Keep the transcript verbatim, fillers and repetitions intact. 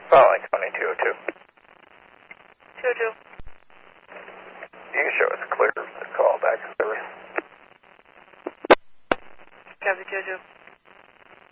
Following Tony two oh two. two oh two. You can show us clear the call back service. Copy two oh two.